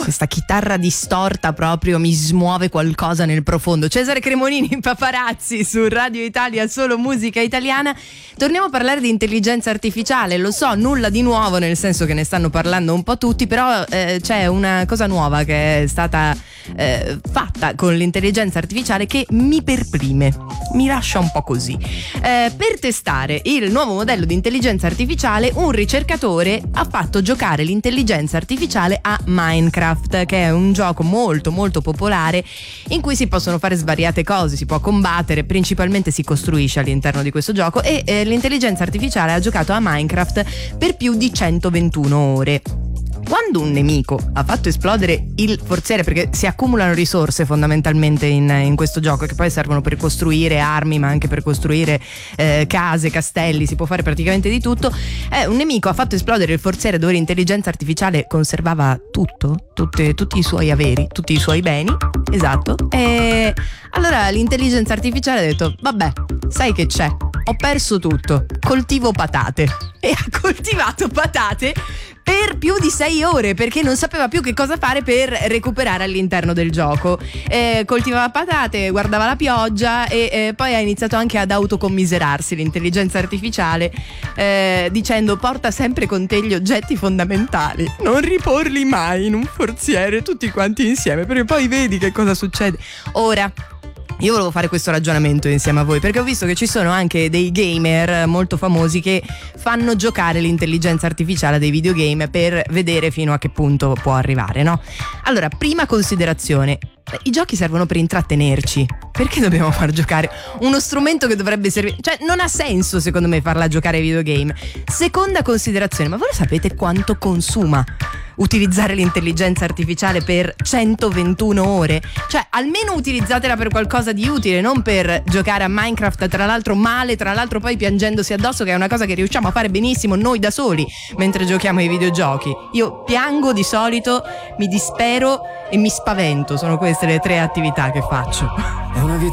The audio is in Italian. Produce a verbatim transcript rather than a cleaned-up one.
questa chitarra distorta proprio mi smuove qualcosa nel profondo. Cesare Cremonini, Paparazzi su Radio Italia, solo musica italiana. Torniamo a parlare di intelligenza artificiale. Lo so, nulla di nuovo, nel senso che ne stanno parlando un po' tutti, però eh, c'è una cosa nuova che è stata eh, fatta con l'intelligenza artificiale che mi perprime, mi lascia un po' così. Eh, per testare il nuovo modello di intelligenza artificiale, un ricercatore ha fatto giocare l'intelligenza artificiale a Minecraft, che è un gioco molto molto popolare in cui si possono fare svariate cose, si può combattere, principalmente si costruisce all'interno di questo gioco, e eh, l'intelligenza artificiale ha giocato a Minecraft per più di centoventuno ore. Quando un nemico ha fatto esplodere il forziere, perché si accumulano risorse fondamentalmente in, in questo gioco, che poi servono per costruire armi ma anche per costruire eh, case, castelli, si può fare praticamente di tutto. Eh, un nemico ha fatto esplodere il forziere dove l'intelligenza artificiale conservava tutto, tutte, tutti i suoi averi, tutti i suoi beni, esatto. E allora l'intelligenza artificiale ha detto: vabbè, sai che c'è, ho perso tutto, coltivo patate. E ha coltivato patate per più di sei ore, perché non sapeva più che cosa fare per recuperare all'interno del gioco. Eh, coltivava patate, guardava la pioggia e eh, poi ha iniziato anche ad autocommiserarsi l'intelligenza artificiale, eh, dicendo: porta sempre con te gli oggetti fondamentali, non riporli mai in un forziere tutti quanti insieme, perché poi vedi che cosa succede. Ora, io volevo fare questo ragionamento insieme a voi, perché ho visto che ci sono anche dei gamer molto famosi che fanno giocare l'intelligenza artificiale a dei videogame per vedere fino a che punto può arrivare, no? Allora, prima considerazione: i giochi servono per intrattenerci. Perché dobbiamo far giocare uno strumento che dovrebbe servire? Cioè, non ha senso secondo me farla giocare ai videogame. Seconda considerazione: ma voi lo sapete quanto consuma utilizzare l'intelligenza artificiale per centoventuno ore? Cioè, almeno utilizzatela per qualcosa di utile, non per giocare a Minecraft, tra l'altro male, tra l'altro poi piangendosi addosso, che è una cosa che riusciamo a fare benissimo noi da soli mentre giochiamo ai videogiochi. Io piango di solito, mi dispero e mi spavento. Sono queste le tre attività che faccio. È una vita